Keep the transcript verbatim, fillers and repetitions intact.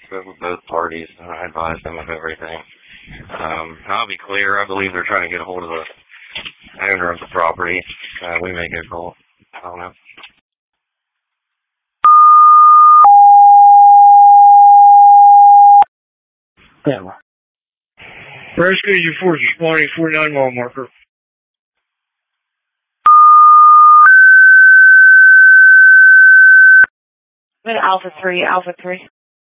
spoke with both parties, and I advised them of everything. Um, I'll be clear, I believe they're trying to get a hold of the owner of the property. Uh, we may go call. I don't know. Yeah. Rescue your force responding forty-nine mile marker. Alpha three, Alpha three.